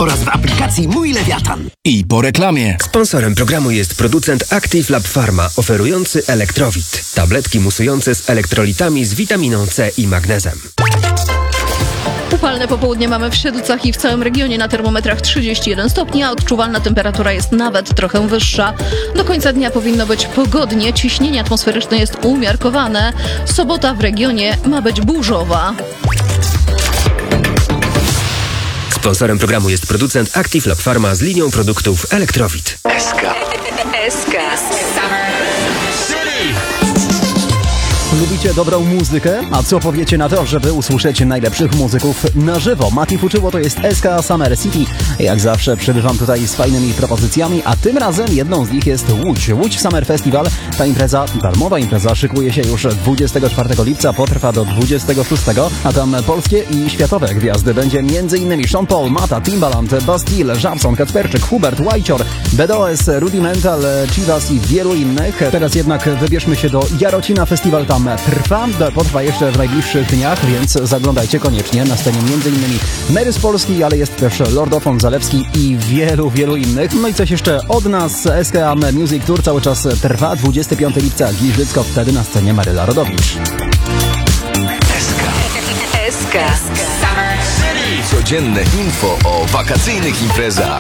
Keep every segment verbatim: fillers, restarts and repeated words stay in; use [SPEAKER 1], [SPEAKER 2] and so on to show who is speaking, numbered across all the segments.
[SPEAKER 1] oraz w aplikacji Mój Lewiatan.
[SPEAKER 2] I po reklamie.
[SPEAKER 3] Sponsorem programu jest producent Active Lab Pharma, oferujący Elektrowit. Tabletki musujące z elektrolitami z witaminą C i magnezem.
[SPEAKER 4] Upalne popołudnie mamy w Siedlcach i w całym regionie, na termometrach trzydzieści jeden stopni, a odczuwalna temperatura jest nawet trochę wyższa. Do końca dnia powinno być pogodnie, ciśnienie atmosferyczne jest umiarkowane. Sobota w regionie ma być burzowa.
[SPEAKER 3] Sponsorem programu jest producent Active Lab Pharma z linią produktów Elektrowit.
[SPEAKER 1] S K.
[SPEAKER 5] S K.
[SPEAKER 6] Lubicie dobrą muzykę? A co powiecie na to, żeby usłyszeć najlepszych muzyków na żywo? Mati Fuczyło, to jest S K Summer City. Jak zawsze przybywam tutaj z fajnymi propozycjami, a tym razem jedną z nich jest Łódź. Łódź Summer Festival. Ta impreza, darmowa impreza, szykuje się już dwudziestego czwartego lipca, potrwa do dwudziestego szóstego, a tam polskie i światowe gwiazdy. Będzie m.in. Sean Paul, Mata, Timbaland, Bastille, Żabson, Kacperczyk, Hubert, Łajcior, B D O S, Rudimental, Chivas i wielu innych. Teraz jednak wybierzmy się do Jarocina. Festiwal tam trwa, potrwa jeszcze w najbliższych dniach, więc zaglądajcie koniecznie. Na scenie m.in. Mary z Polski, ale jest też Lordofon Zalewski i wielu, wielu innych. No i coś jeszcze od nas. S K Music Tour cały czas trwa. dwudziestego piątego lipca Giżycko, wtedy na scenie Maryla Rodowicz.
[SPEAKER 1] S K.
[SPEAKER 5] S K.
[SPEAKER 2] Codzienne info o wakacyjnych imprezach.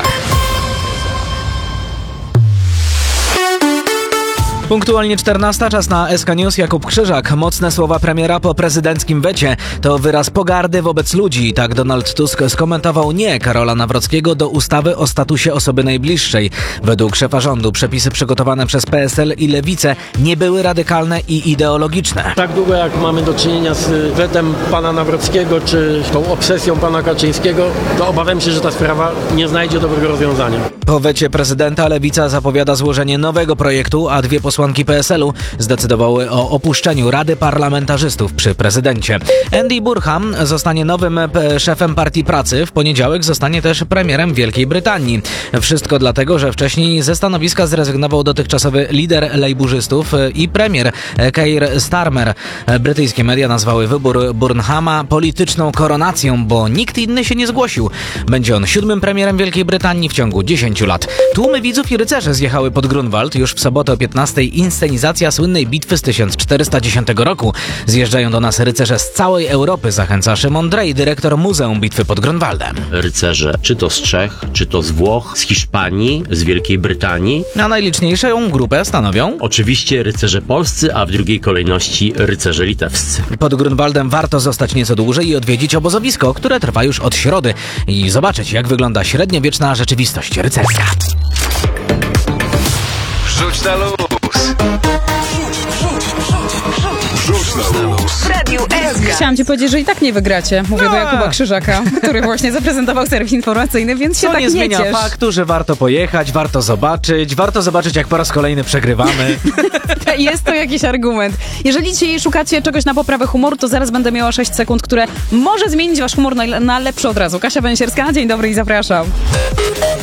[SPEAKER 7] Punktualnie czternasta, czas na S K News. Jakub Krzyżak. Mocne słowa premiera po prezydenckim wecie to wyraz pogardy wobec ludzi. Tak Donald Tusk skomentował nie Karola Nawrockiego do ustawy o statusie osoby najbliższej. Według szefa rządu przepisy przygotowane przez P S L i Lewicę nie były radykalne i ideologiczne.
[SPEAKER 8] Tak długo jak mamy do czynienia z wetem pana Nawrockiego czy tą obsesją pana Kaczyńskiego, to obawiam się, że ta sprawa nie znajdzie dobrego rozwiązania.
[SPEAKER 7] Po wecie prezydenta Lewica zapowiada złożenie nowego projektu, a dwie posłanki P S L u zdecydowały o opuszczeniu Rady Parlamentarzystów przy prezydencie. Andy Burham zostanie nowym p- szefem Partii Pracy. W poniedziałek zostanie też premierem Wielkiej Brytanii. Wszystko dlatego, że wcześniej ze stanowiska zrezygnował dotychczasowy lider lejburzystów i premier Keir Starmer. Brytyjskie media nazwały wybór Burnhama polityczną koronacją, bo nikt inny się nie zgłosił. Będzie on siódmym premierem Wielkiej Brytanii w ciągu dziesięciu lat. Tłumy widzów i rycerze zjechały pod Grunwald. Już w sobotę o piętnastej inscenizacja słynnej bitwy z tysiąc czterysta dziesiątego roku. Zjeżdżają do nas rycerze z całej Europy, zachęca Szymon Drej, dyrektor Muzeum Bitwy pod Grunwaldem.
[SPEAKER 9] Rycerze czy to z Czech, czy to z Włoch, z Hiszpanii, z Wielkiej Brytanii.
[SPEAKER 7] A najliczniejszą grupę stanowią
[SPEAKER 9] Oczywiście rycerze polscy, a w drugiej kolejności rycerze litewscy.
[SPEAKER 7] Pod Grunwaldem warto zostać nieco dłużej i odwiedzić obozowisko, które trwa już od środy i zobaczyć, jak wygląda średniowieczna rzeczywistość rycerska.
[SPEAKER 2] Rzuć na luz. Rzuć na luz.
[SPEAKER 5] W Radiu S K.
[SPEAKER 10] Chciałam ci powiedzieć, że i tak nie wygracie. Mówię do Jakuba Krzyżaka, który właśnie zaprezentował serwis informacyjny, więc się
[SPEAKER 7] To
[SPEAKER 10] tak
[SPEAKER 7] nie
[SPEAKER 10] nie
[SPEAKER 7] zmienia
[SPEAKER 10] ciesz.
[SPEAKER 7] faktu, że warto pojechać, warto zobaczyć, warto zobaczyć, jak po raz kolejny przegrywamy.
[SPEAKER 10] Jest to jakiś argument. Jeżeli dzisiaj szukacie czegoś na poprawę humoru, to zaraz będę miała sześć sekund, które może zmienić wasz humor na, na lepszy od razu. Kasia Węsierska, dzień dobry i zapraszam.